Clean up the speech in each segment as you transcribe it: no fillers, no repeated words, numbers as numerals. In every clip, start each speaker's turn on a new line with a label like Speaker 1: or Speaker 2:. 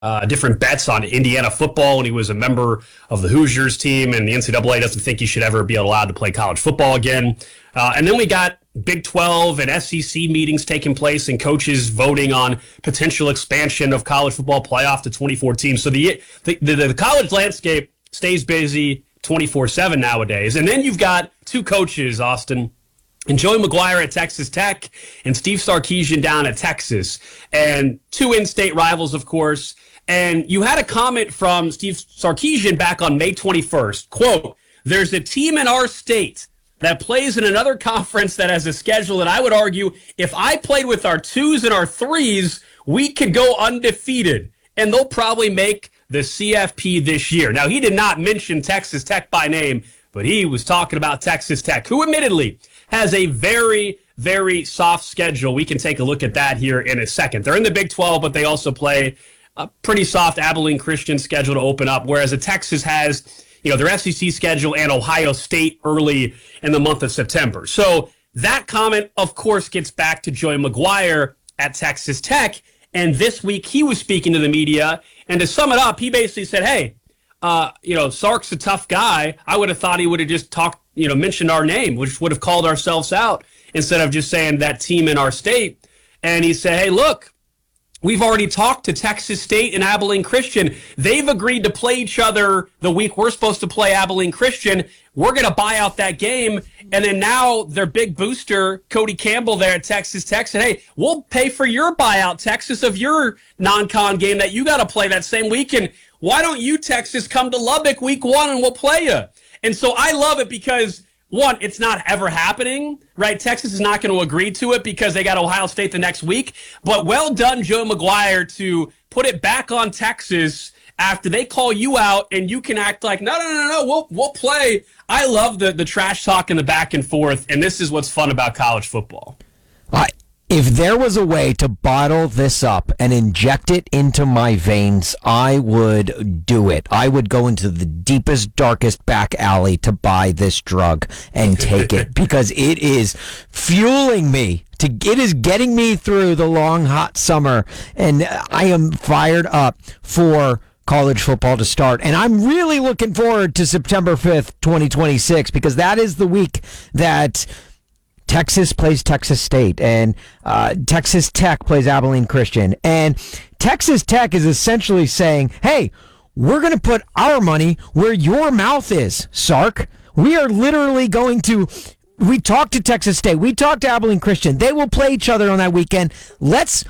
Speaker 1: different bets on Indiana football when he was a member of the Hoosiers team, and the NCAA doesn't think he should ever be allowed to play college football again. And then we got Big 12 and SEC meetings taking place and coaches voting on potential expansion of college football playoff to 24 teams. So the college landscape stays busy 24/7 nowadays. And then you've got two coaches, Austin, and Joey McGuire at Texas Tech and Steve Sarkisian down at Texas, and two in-state rivals, of course. And you had a comment from Steve Sarkisian back on May 21st. Quote, "There's a team in our state that plays in another conference that has a schedule that I would argue if I played with our twos and our threes, we could go undefeated. And they'll probably make the CFP this year." Now, he did not mention Texas Tech by name, but he was talking about Texas Tech, who admittedly has a very, very soft schedule. We can take a look at that here in a second. They're in the Big 12, but they also play a pretty soft Abilene Christian schedule to open up, whereas Texas has, their SEC schedule and Ohio State early in the month of September. So that comment, of course, gets back to Joey McGuire at Texas Tech. And this week he was speaking to the media. And to sum it up, he basically said, hey, Sark's a tough guy. I would have thought he would have just mentioned our name, which would have called ourselves out instead of just saying that team in our state. And he said, hey, look, we've already talked to Texas State and Abilene Christian. They've agreed to play each other the week we're supposed to play Abilene Christian. We're going to buy out that game. And then now their big booster, Cody Campbell there at Texas Tech, said, hey, we'll pay for your buyout, Texas, of your non-con game that you got to play that same weekend. Why don't you, Texas, come to Lubbock week 1 and we'll play you? And so I love it because, one, it's not ever happening, right? Texas is not going to agree to it because they got Ohio State the next week. But well done, Joe McGuire, to put it back on Texas after they call you out and you can act like, no, we'll play. I love the trash talk and the back and forth, and this is what's fun about college football.
Speaker 2: If there was a way to bottle this up and inject it into my veins, I would do it. I would go into the deepest, darkest back alley to buy this drug and take it because it is fueling me. It is getting me through the long, hot summer, and I am fired up for college football to start. And I'm really looking forward to September 5th, 2026, because that is the week that Texas plays Texas State, and Texas Tech plays Abilene Christian. And Texas Tech is essentially saying, hey, we're going to put our money where your mouth is, Sark. We are literally going to... We talked to Texas State. We talked to Abilene Christian. They will play each other on that weekend. Let's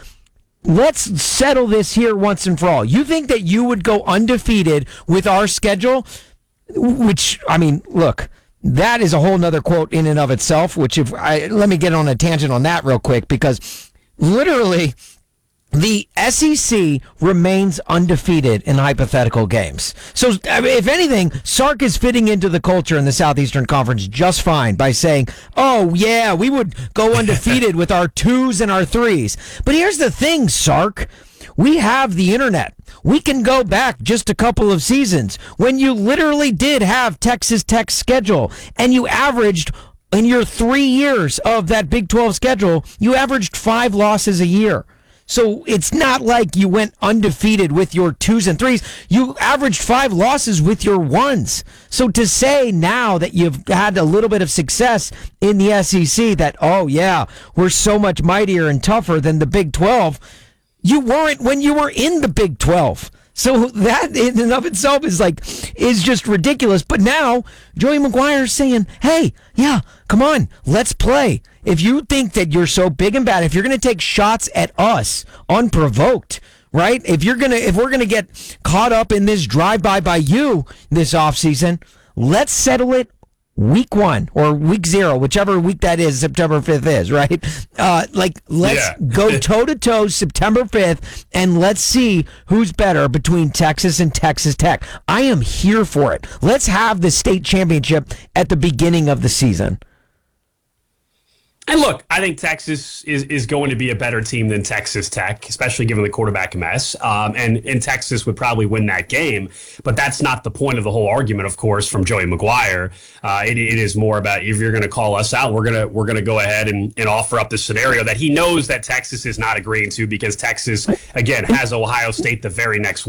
Speaker 2: settle this here once and for all. You think that you would go undefeated with our schedule? Which, I mean, look... That is a whole nother quote in and of itself, let me get on a tangent on that real quick, because literally the SEC remains undefeated in hypothetical games. So if anything, Sark is fitting into the culture in the Southeastern Conference just fine by saying, oh yeah, we would go undefeated with our twos and our threes. But here's the thing, Sark. We have the internet. We can go back just a couple of seasons when you literally did have Texas Tech's schedule and you averaged, in your 3 years of that Big 12 schedule, you averaged 5 losses a year. So it's not like you went undefeated with your twos and threes. You averaged 5 losses with your ones. So to say now that you've had a little bit of success in the SEC that, oh yeah, we're so much mightier and tougher than the Big 12, you weren't when you were in the Big 12. So that in and of itself is just ridiculous. But now Joey McGuire is saying, hey, yeah, come on, let's play. If you think that you're so big and bad, if you're going to take shots at us unprovoked, right? If we're going to get caught up in this drive-by by you this offseason, let's settle it week 1 or week 0, whichever week that is, September 5th is, right? Let's go toe-to-toe September 5th, and let's see who's better between Texas and Texas Tech. I am here for it. Let's have the state championship at the beginning of the season.
Speaker 1: And look, I think Texas is going to be a better team than Texas Tech, especially given the quarterback mess. And Texas would probably win that game. But that's not the point of the whole argument, of course, from Joey McGuire. It is more about if you're going to call us out, we're gonna go ahead and offer up this scenario that he knows that Texas is not agreeing to because Texas, again, has Ohio State the very next